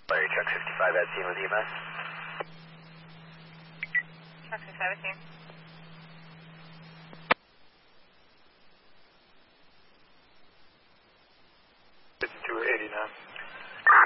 Larry, truck 55 at scene with EMS. Truck 55 at scene. It's 289.